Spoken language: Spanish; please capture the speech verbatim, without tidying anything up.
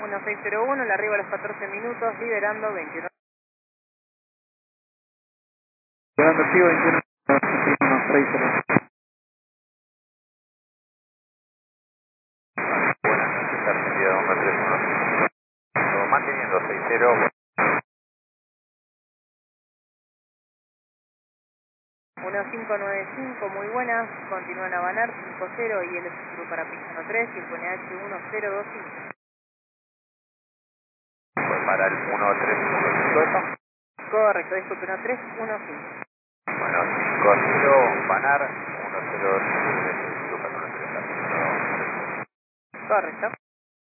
uno seis cero uno, le arriba a los catorce minutos, liberando veintiuno. Liberando activo veintiuno uno seis cero. Buenas noches, Argentina uno tres uno. Manteniendo seis cero. uno cinco nueve cinco, muy buenas, continúan a Banar cinco cero y el Sur para Pista tres y pone H uno cero dos cinco. Fue para el uno tres uno cinco. Correcto, disculpe, uno tres uno cinco. Bueno, cinco cero, Banar, uno cero dos cinco, Lucas uno cero. Correcto.